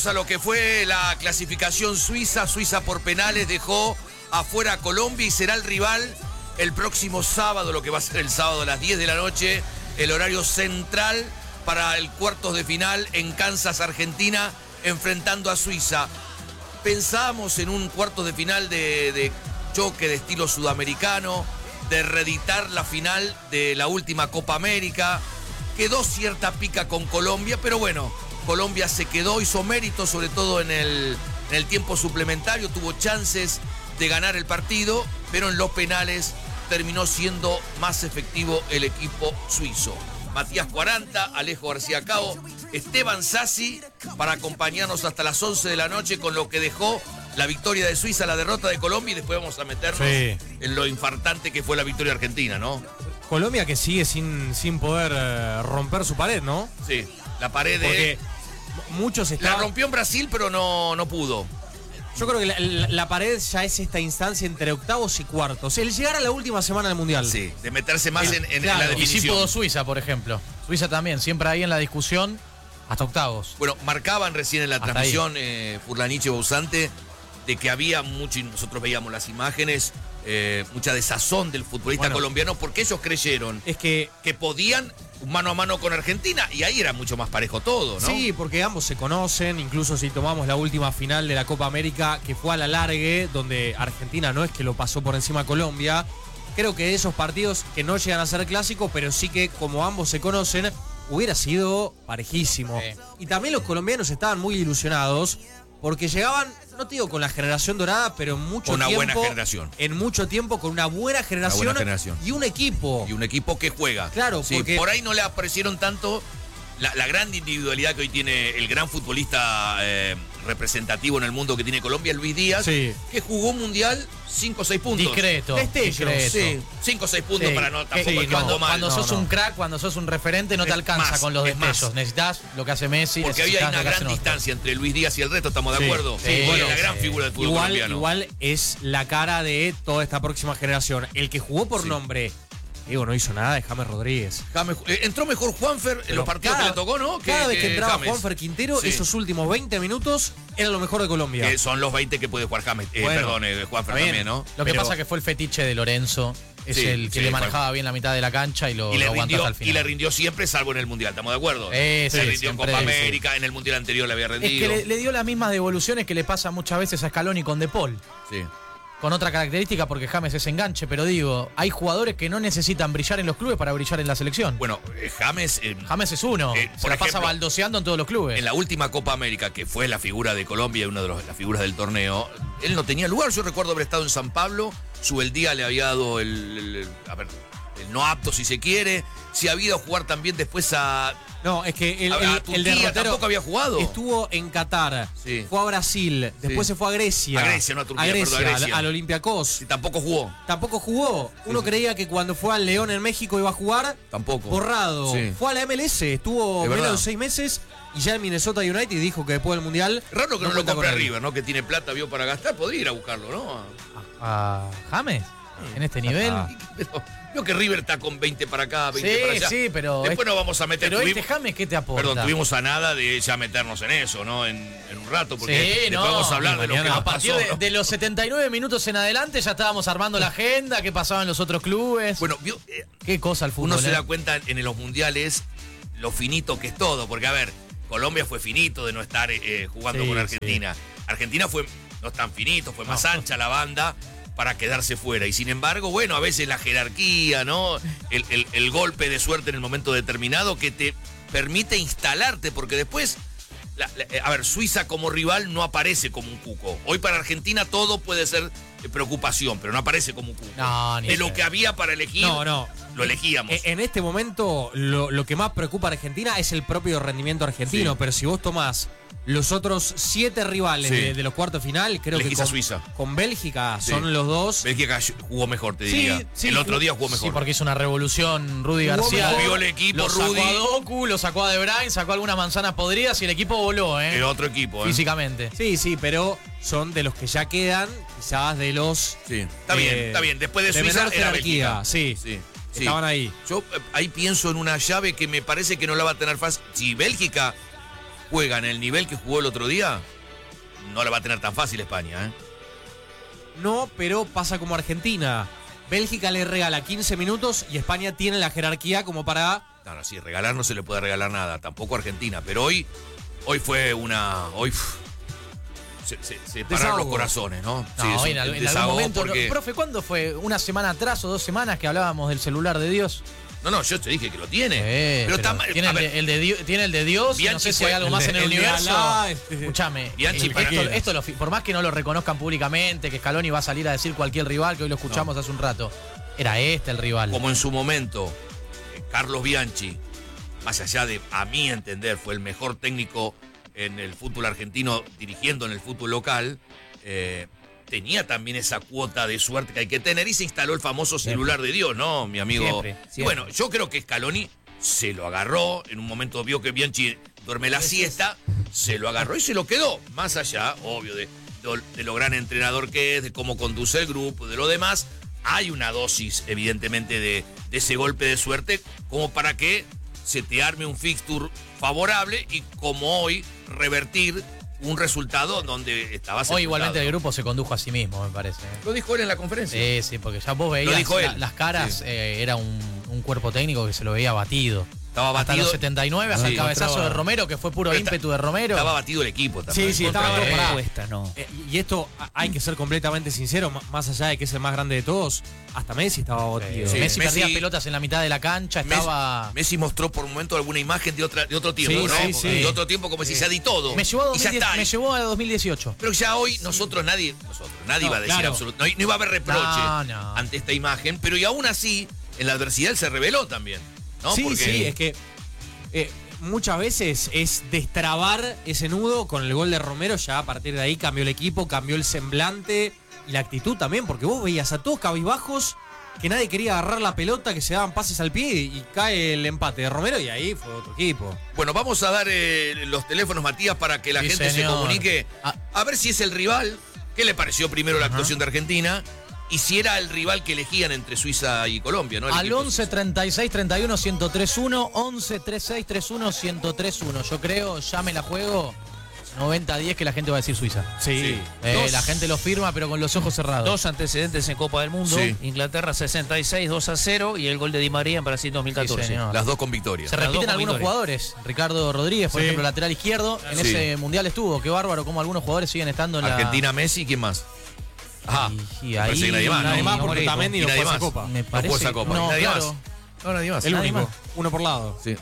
A lo que fue la clasificación Suiza por penales dejó afuera a Colombia y será el rival el próximo sábado, lo que va a ser el sábado a las 10 de la noche, el horario central para el cuartos de final en Kansas, Argentina, enfrentando a Suiza. Pensábamos en un cuartos de final de choque de estilo sudamericano, de reeditar la final de la última Copa América. Quedó cierta pica con Colombia, pero bueno, Colombia se quedó, hizo mérito, sobre todo en el tiempo suplementario, tuvo chances de ganar el partido, pero en los penales terminó siendo más efectivo el equipo suizo. Matías 40, Alejo García Cao, Esteban Sassi para acompañarnos hasta las 11 de la noche con lo que dejó la victoria de Suiza, la derrota de Colombia, y después vamos a meternos en lo infartante que fue la victoria argentina, ¿no? Colombia que sigue sin poder romper su pared, ¿no? Sí, la pared Porque muchos estaban... La rompió en Brasil, pero no pudo. Yo creo que la pared ya es esta instancia entre octavos y cuartos. El llegar a la última semana del Mundial. Sí, de meterse más en la definición. Y sí pudo Suiza, por ejemplo. Suiza también, siempre ahí en la discusión, hasta octavos. Bueno, marcaban recién en la transmisión Furlaniche Bousante de que había mucho, y nosotros veíamos las imágenes, mucha desazón del futbolista colombiano, porque ellos creyeron que podían mano a mano con Argentina, y ahí era mucho más parejo todo, ¿no? Sí, porque ambos se conocen, incluso si tomamos la última final de la Copa América, que fue a la largue, donde Argentina no es que lo pasó por encima a Colombia. Creo que esos partidos que no llegan a ser clásicos, pero sí que como ambos se conocen, hubiera sido parejísimo. Y también los colombianos estaban muy ilusionados, porque llegaban, no te digo con la generación dorada, pero en mucho tiempo. Una buena generación. En mucho tiempo con una buena generación. Y un equipo. Y un equipo que juega. Claro, sí, porque por ahí no le aparecieron tanto la gran individualidad que hoy tiene el gran futbolista representativo en el mundo que tiene Colombia, Luis Díaz, que jugó un mundial 5 o 6 puntos. Discreto. Sí, 5 o 6 puntos para no tampoco cuando, mal. Cuando sos un crack, cuando sos un referente, no te alcanza con los destellos. Necesitas lo que hace Messi. Porque había una gran distancia entre Luis Díaz y el resto, ¿estamos de acuerdo? Sí, bueno, la gran figura del fútbol colombiano. Igual es la cara de toda esta próxima generación. El que jugó por nombre, Diego, no hizo nada de James Rodríguez. Entró mejor Juanfer en los partidos que le tocó, ¿no? Cada vez que entraba Juanfer Quintero, esos últimos 20 minutos eran lo mejor de Colombia. Son los 20 que puede jugar James. Juanfer también, ¿no? Lo que pasa es que fue el fetiche de Lorenzo. Es el que le manejaba bien la mitad de la cancha y lo aguantó hasta el final. Y le rindió siempre, salvo en el Mundial, ¿estamos de acuerdo? Se rindió en Copa América, en el Mundial anterior le había rendido. Es que le dio las mismas devoluciones que le pasa muchas veces a Scaloni con De Paul. Sí. Con otra característica, porque James es enganche, pero digo, hay jugadores que no necesitan brillar en los clubes para brillar en la selección. Bueno, James es uno. Se la pasa baldoseando en todos los clubes. En la última Copa América, que fue la figura de Colombia y una de las figuras del torneo, él no tenía lugar. Yo recuerdo haber estado en San Pablo, Subeldía le había dado el no apto, si se quiere. Si había ido a jugar también después a... No, es que el derrotero tampoco había jugado. Estuvo en Qatar, fue a Brasil, después se fue a Grecia. A Grecia, no a Turquía, perdón, a Grecia. Al Olympiacos. Y tampoco jugó. Tampoco jugó. Uno creía que cuando fue al León en México iba a jugar. Tampoco. Borrado. Fue a la MLS, estuvo menos de 6 meses y ya en Minnesota United dijo que después del Mundial... Raro que no lo compre River, ¿no? Que tiene plata, vio para gastar, podría ir a buscarlo, ¿no? ¿A James? ¿En este nivel? Veo que River está con 20 para acá, 20 para allá. Sí, pero... Después nos vamos a meter... Pero James, ¿qué te aporta? Perdón, tuvimos a nada de ya meternos en eso, ¿no? En un rato, porque después vamos a hablar de lo que nos a partir pasó, de los 79 minutos en adelante ya estábamos armando la agenda, qué pasaba en los otros clubes. Bueno, qué cosa el fútbol. Uno se da cuenta en los mundiales lo finito que es todo, porque a ver, Colombia fue finito de no estar jugando con Argentina. Argentina no es tan finito, fue más ancha la banda para quedarse fuera. Y sin embargo, bueno, a veces la jerarquía, ¿no? El golpe de suerte en el momento determinado que te permite instalarte, porque después, a ver, Suiza como rival no aparece como un cuco. Hoy para Argentina todo puede ser preocupación, pero no aparece como un cuco. De lo que había para elegir, lo elegíamos. En este momento, lo que más preocupa a Argentina es el propio rendimiento argentino, pero si vos tomás los otros 7 rivales de los cuartos de final, creo que con Bélgica son los dos. Bélgica jugó mejor, te diría. El otro día jugó mejor. Sí, porque hizo una revolución Rudy García. Movió el equipo, Sacó a Doku, lo sacó a De Bruyne, sacó algunas manzanas podridas y el equipo voló, El otro equipo, físicamente. Sí, pero son de los que ya quedan, quizás de los... Sí, está bien. Después de Suiza menor jerarquía, sí. Estaban ahí. Yo ahí pienso en una llave que me parece que no la va a tener fácil. Si Bélgica juega en el nivel que jugó el otro día, no la va a tener tan fácil España, ¿eh? No, pero pasa como Argentina. Bélgica le regala 15 minutos y España tiene la jerarquía como para... No, sí, regalar no se le puede regalar nada, tampoco a Argentina, pero hoy fue una... Se pararon los corazones, ¿no? No, Sí, es en algún momento. porque... Profe, ¿cuándo fue? ¿Una semana atrás o 2 semanas que hablábamos del celular de Dios? No, yo te dije que lo tiene. pero está mal. Tiene el de Dios. Bianchi no sé si fue hay algo más en el universo. Escúchame. Bianchi Por más que no lo reconozcan públicamente, que Scaloni va a salir a decir cualquier rival, que hoy lo escuchamos hace un rato. Era el rival. Como en su momento, Carlos Bianchi, más allá de, a mi entender, fue el mejor técnico en el fútbol argentino dirigiendo en el fútbol local, tenía también esa cuota de suerte que hay que tener y se instaló el famoso celular de Dios, ¿no, mi amigo? Siempre. Y bueno, yo creo que Scaloni se lo agarró, en un momento vio que Bianchi duerme la siesta, se lo agarró y se lo quedó, más allá, obvio, de lo gran entrenador que es, de cómo conduce el grupo, de lo demás. Hay una dosis, evidentemente, de ese golpe de suerte como para que se te arme un fixture favorable y como hoy revertir un resultado donde estabas... Hoy igualmente el grupo se condujo a sí mismo, me parece. Lo dijo él en la conferencia. Sí, porque ya vos veías las caras, sí. Era un cuerpo técnico que se lo veía batido. Estaba batido. Hasta los 79, hasta el cabezazo de Romero, que fue puro ímpetu de Romero. Estaba batido el equipo también. Sí, estaba todo cuesta, ¿no? Y esto hay que ser completamente sincero, más allá de que es el más grande de todos, hasta Messi estaba batido. Sí, Messi perdía pelotas en la mitad de la cancha, Messi mostró por un momento alguna imagen de otro tiempo, ¿no? Sí. De otro tiempo, como si ya di todo. Me llevó a 2018. Pero ya hoy nadie iba a decir absolutamente. No iba a haber reproche ante esta imagen, pero y aún así, en la adversidad él se reveló también, ¿no? Sí, es que muchas veces es destrabar ese nudo. Con el gol de Romero ya a partir de ahí cambió el equipo, cambió el semblante y la actitud también, porque vos veías a todos cabizbajos, que nadie quería agarrar la pelota, que se daban pases al pie y cae el empate de Romero y ahí fue otro equipo. Bueno, vamos a dar los teléfonos, Matías, para que la gente se comunique, a ver si es el rival. ¿Qué le pareció primero la actuación de Argentina? Y si era el rival que elegían entre Suiza y Colombia, ¿no? Al 11 36 31 1031, 11 36 31 1031. Yo creo, ya me la juego, 90-10 que la gente va a decir Suiza. Sí. La gente lo firma, pero con los ojos cerrados. 2 antecedentes en Copa del Mundo. Sí. Inglaterra 66, 2-0 y el gol de Di María en Brasil 2014. Sí, las dos con victoria. Se repiten algunos jugadores. Ricardo Rodríguez, por ejemplo, lateral izquierdo. En ese mundial estuvo. Qué bárbaro cómo algunos jugadores siguen estando en Argentina, Messi, ¿quién más? Ajá. Y ahí nadie más, porque también no fue esa copa. Me parece. No fue esa copa. Nadie más. No, nadie más. El único. Uno por lado. Sí.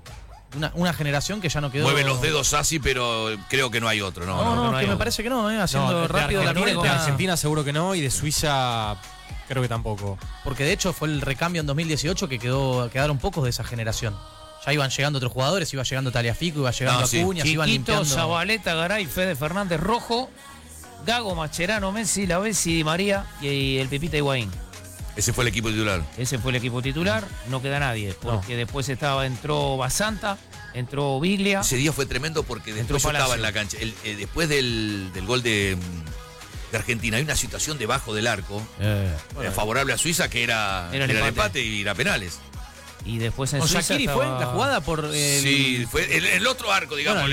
Una generación que ya no quedó. Mueve los dedos así, pero creo que no hay otro. No, que me parece que no, haciendo rápido la cuenta. De Argentina seguro que no, y de Suiza creo que tampoco. Porque de hecho fue el recambio en 2018 que quedaron pocos de esa generación. Ya iban llegando otros jugadores, iba llegando Taliafico, iba llegando Acuña, se iban limpiando. Zabaleta, Garay, Fede Fernández, Rojo, Gago, Mascherano, Messi, Lavezzi, Di María y el Pipita Higuaín. Ese fue el equipo titular. Ese fue el equipo titular, no queda nadie, porque después entró Basanta, entró Biglia. Ese día fue tremendo porque después yo estaba en la cancha. Después del gol de Argentina, hay una situación debajo del arco favorable a Suiza que era el empate y era penales. Y después en Suiza Shaqiri fue la jugada por Sí, fue el otro arco, digamos.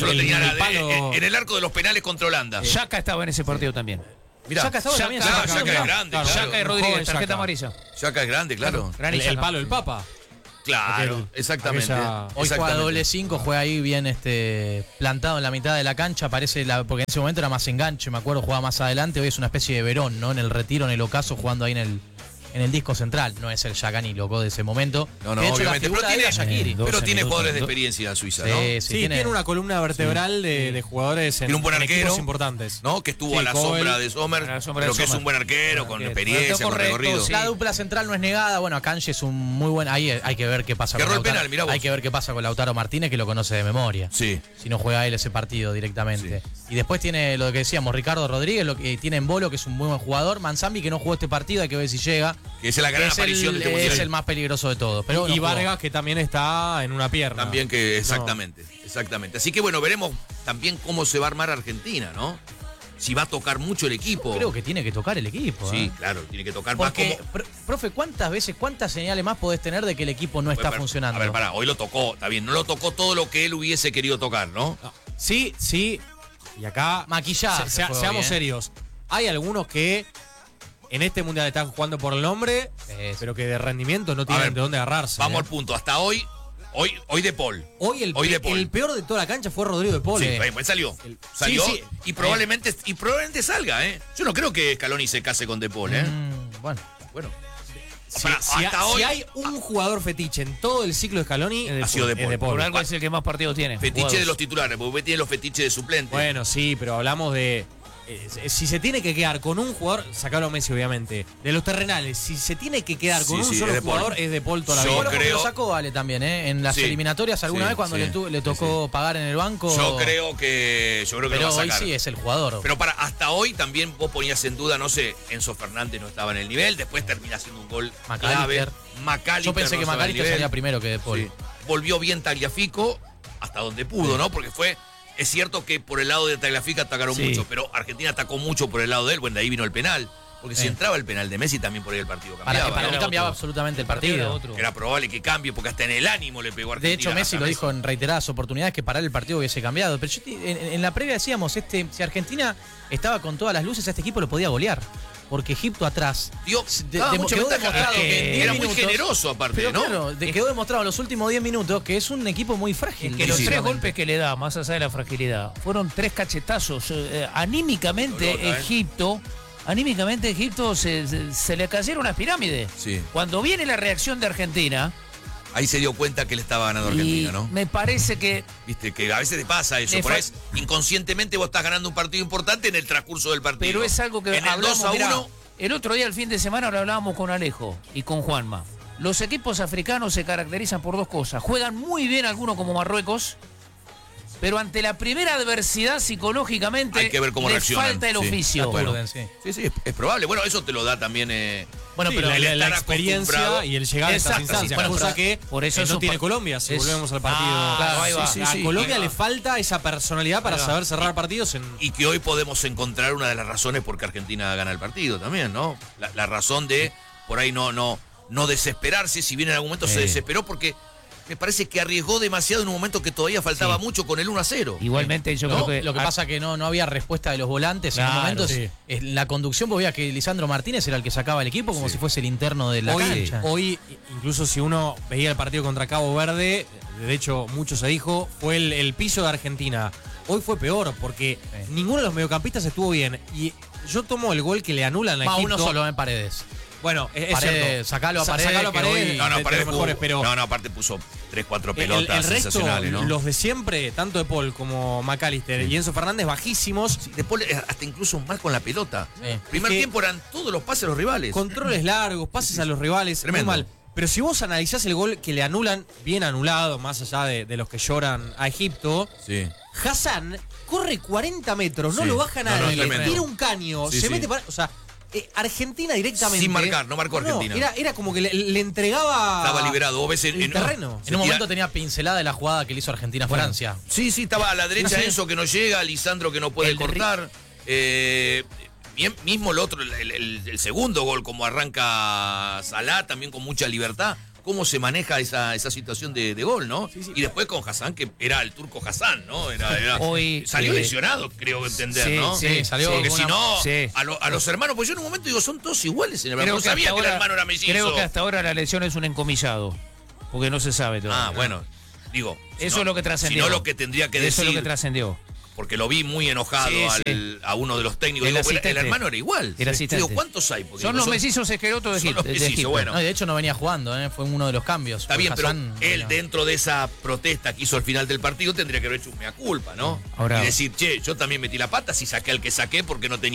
En el arco de los penales contra Holanda. Xhaka estaba en ese partido también. Mirá, Xhaka estaba también. Xhaka es grande. Xhaka y Rodríguez, tarjeta amarilla. Xhaka es grande, claro. El palo del Papa. Claro, exactamente. Hoy juega doble 5, juega ahí bien plantado en la mitad de la cancha, porque en ese momento era más enganche, me acuerdo, jugaba más adelante, hoy es una especie de Verón, ¿no? En el retiro, en el ocaso, jugando ahí en el disco central. No es el Yagani loco de ese momento. No, de hecho, obviamente. Pero tiene minutos, jugadores de experiencia Suiza, ¿no? Sí, tiene una columna vertebral de jugadores tiene un buen arquero importantes. ¿no? Que estuvo a la sombra de Sommer, pero que es un buen arquero, con experiencia, con recorrido. La dupla central no es negada. Bueno, Akanji es un muy buen. Ahí hay que ver qué pasa con Lautaro. Penal, mirá vos. Hay que ver qué pasa con Lautaro Martínez, que lo conoce de memoria. Sí. Si no juega él ese partido directamente. Sí. Y después tiene lo que decíamos, Ricardo Rodríguez, lo que tiene en Bolo, que es un muy buen jugador. Manzambi, que no jugó este partido, hay que ver si llega. Que es la gran aparición de este mundial. Es el más peligroso de todos. Pero y Vargas, que también está en una pierna. También exactamente. Así que bueno, veremos también cómo se va a armar Argentina, ¿no? si va a tocar mucho el equipo. Creo que tiene que tocar el equipo. Sí, claro, tiene que tocar Porque, más como... profe, cuántas señales más podés tener de que el equipo no está funcionando? A ver, pará, hoy lo tocó, está bien, no lo tocó todo lo que él hubiese querido tocar, ¿no? Sí, y acá Maquillar. seamos serios. Hay algunos que en este mundial están jugando por el nombre, pero que de rendimiento no tienen de dónde agarrarse. Vamos al punto, hasta hoy De Paul. Hoy el peor de toda la cancha fue Rodrigo De Paul. Sí, salió. Sí. Y probablemente salga, ¿eh? Yo no creo que Scaloni se case con De Paul, ¿eh? Bueno. Si hay un jugador fetiche en todo el ciclo de Scaloni, ha sido De Paul. Por algo es el que más partidos tiene. Fetiche jugados. de los titulares, porque tiene los fetiches de suplente. Bueno, sí, pero hablamos de... si se tiene que quedar con un jugador, sacalo a Messi obviamente, de los terrenales, si se tiene que quedar con un solo jugador, es De Paul toda la vida. Creo... Lo sacó Vale también, ¿eh? En las eliminatorias alguna vez cuando le tocó pagar en el banco. Yo creo que pero lo va a hoy sacar. sí es el jugador. Pero hasta hoy también vos ponías en duda, no sé, Enzo Fernández no estaba en el nivel, después termina haciendo un gol clave. McAllister. Yo pensé que McAllister salía primero que De Paul. Sí. Volvió bien Tagliafico hasta donde pudo, ¿no? Porque es cierto que por el lado de Tagliafico atacaron mucho, pero Argentina atacó mucho por el lado de él. Bueno, de ahí vino el penal. Porque si entraba el penal de Messi, también por ahí el partido cambiaba. Para mí cambiaba absolutamente el partido. Era probable que cambie, porque hasta en el ánimo le pegó a Argentina. De hecho, Messi lo dijo en reiteradas oportunidades que parar el partido hubiese cambiado. Pero en la previa decíamos, si Argentina estaba con todas las luces, a este equipo lo podía golear. Porque Egipto atrás quedó demostrado que era muy generoso aparte, pero ¿no? Claro, quedó demostrado en los últimos 10 minutos que es un equipo muy frágil. Que los 3 golpes que le da, más allá de la fragilidad, fueron 3 cachetazos. Anímicamente Egipto se le cayeron las pirámides. Sí. Cuando viene la reacción de Argentina... Ahí se dio cuenta que le estaba ganando Argentina, ¿no? Me parece que... Viste, que a veces te pasa eso. Por ahí, inconscientemente vos estás ganando un partido importante en el transcurso del partido. Pero es algo que en el 2-1... Mirá, el otro día, el fin de semana, lo hablábamos con Alejo y con Juanma. Los equipos africanos se caracterizan por 2 cosas. Juegan muy bien algunos como Marruecos, pero ante la primera adversidad psicológicamente hay que ver cómo reaccionan. Falta el oficio. Sí, es probable. Bueno, eso te lo da también... Bueno, pero la experiencia y el llegar a estas instancias, cosa que por eso no tiene Colombia, si volvemos al partido. A Colombia le falta esa personalidad para saber cerrar partidos. Y que hoy podemos encontrar una de las razones por qué Argentina gana el partido también, ¿no? La razón de, por ahí no desesperarse, si bien en algún momento se desesperó, porque me parece que arriesgó demasiado en un momento que todavía faltaba mucho con el 1-0. Igualmente yo creo que... Lo que pasa que no había respuesta de los volantes. En momentos la conducción, vos veías que Lisandro Martínez era el que sacaba el equipo como si fuese el interno de la cancha. Hoy, incluso si uno veía el partido contra Cabo Verde, de hecho mucho se dijo, fue el piso de Argentina. Hoy fue peor porque ninguno de los mediocampistas estuvo bien. Y yo tomo el gol que le anulan a Egipto. Uno solo en Paredes. Bueno, es Paredes, cierto. sacalo a Paredes. Paredes mejores, pero aparte puso 3-4 pelotas el resto, sensacionales, ¿no? Los de siempre, tanto De Paul como McAllister y Enzo Fernández, bajísimos. De Paul hasta incluso mal con la pelota. Primer tiempo eran todos los pases a los rivales. Controles largos, pases a los rivales, muy mal. Pero si vos analizás el gol que le anulan, bien anulado, más allá de los que lloran a Egipto, Hassan corre 40 metros, no lo baja nadie, tira un caño, se mete para... O sea, Argentina directamente... Sin marcar, no marcó Argentina. Era como que le entregaba... Estaba liberado. Vos ves el terreno. En un momento tenía pincelada de la jugada que le hizo Argentina-Francia. Sí, estaba a la derecha Enzo que no llega, Lisandro que no puede cortar. Mismo el otro, el segundo gol, como arranca Salah, también con mucha libertad. Cómo se maneja esa situación de gol, ¿no? Y después con Hassan, que era el turco Hassan, ¿no? Hoy salió lesionado, creo entender, ¿no? Sí, salió. Porque si no, a los hermanos, pues yo en un momento digo, son todos iguales en el barco. No sabía que el hermano era mellizo. Creo que hasta ahora la lesión es un encomillado, porque no se sabe todavía. Bueno, digo. Eso es lo que trascendió. Si no, lo que tendría que decir. Eso es lo que trascendió. Porque lo vi muy enojado a uno de los técnicos. El hermano era igual. Digo, ¿cuántos hay? Porque son los mellizos esquelotos de Egipto. Bueno. No, de hecho no venía jugando, fue uno de los cambios. Está bien, pero él dentro de esa protesta que hizo al final del partido tendría que haber hecho un mea culpa, ¿no? Y decir, yo también metí la pata, si saqué al que saqué porque no tenía